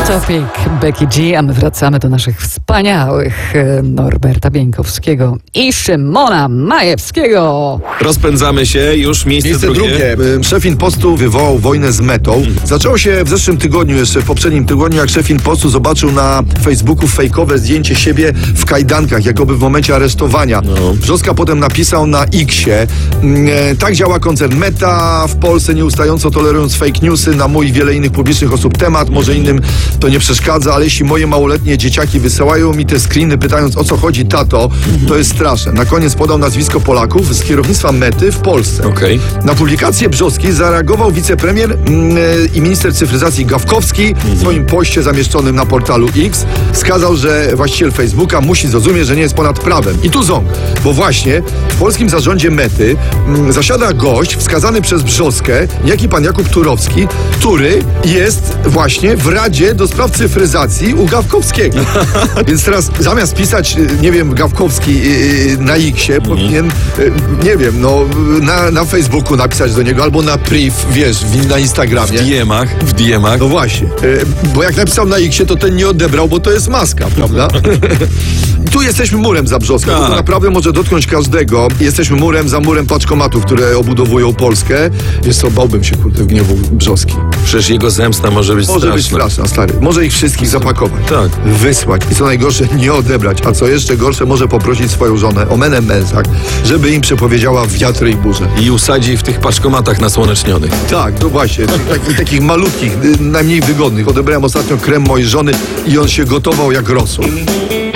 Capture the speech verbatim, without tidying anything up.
Topic, Becky G, a my wracamy do naszych wspaniałych Norberta Bieńkowskiego i Szymona Majewskiego. Rozpędzamy się, już miejsce, Miejsce drugie. drugie. Szef Inpostu wywołał wojnę z Metą. Zaczęło się w zeszłym tygodniu, jeszcze w poprzednim tygodniu, jak szef Inpostu zobaczył na Facebooku fejkowe zdjęcie siebie w kajdankach, jakoby w momencie aresztowania. No. Brzoska potem napisał na X-ie: e, tak działa koncern Meta w Polsce, nieustająco tolerując fake newsy na mój i wiele innych publicznych osób temat. Może innym to nie przeszkadza, ale jeśli moje małoletnie dzieciaki wysyłają mi te screeny, pytając, o co chodzi, tato, to jest straszne. Na koniec podał nazwisko Polaków z kierownictwa Mety w Polsce. Okej. Na publikację Brzoski zareagował wicepremier mm, i minister cyfryzacji Gawkowski Mhm. w swoim poście zamieszczonym na portalu X. Wskazał, że właściciel Facebooka musi zrozumieć, że nie jest ponad prawem. I tu ząg, bo właśnie w polskim zarządzie Mety mm, zasiada gość wskazany przez Brzoskę, niejaki pan Jakub Turowski, który jest właśnie w Radzie do spraw cyfryzacji u Gawkowskiego. Więc teraz zamiast pisać, nie wiem, Gawkowski yy, na X-ie, Mhm. powinien, yy, nie wiem, no na, na Facebooku napisać do niego, albo na priv, wiesz, w, na Instagramie. W D M-ach, w D M-ach. No właśnie, yy, bo jak napisał na X-ie, to ten nie odebrał, bo to jest maska, prawda? Tu jesteśmy murem za Brzoską, bo to Tak. naprawdę może dotknąć każdego. Jesteśmy murem za murem paczkomatów, które obudowują Polskę. Jest to, bałbym się, kurde, gniewu Brzoski. Przecież jego zemsta może być Może być straszna. straszna, stary. Może ich wszystkich zapakować. Tak. Wysłać. I co najgorsze, nie odebrać. A co jeszcze gorsze, może poprosić swoją żonę o menem męsak, żeby im przepowiedziała wiatry i burze. I usadzi w tych paczkomatach nasłonecznionych. Tak, no właśnie. Takich, takich malutkich, y, najmniej wygodnych. Odebrałem ostatnio krem mojej żony i on się gotował jak rosół.